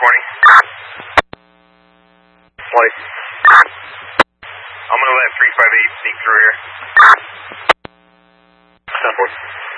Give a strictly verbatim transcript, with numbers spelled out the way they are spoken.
twenty. twenty. I'm going to let three five eight sneak through here. ten four.